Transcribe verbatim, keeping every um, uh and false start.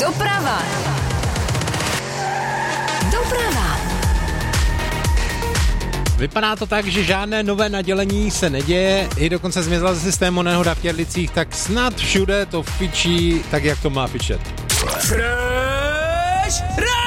Doprava. Doprava. Vypadá to tak, že žádné nové nadělení se neděje, i dokonce zmizela ze systému nehoda v Těrlicích, tak snad všude to fičí tak, jak to má fičet. Fresh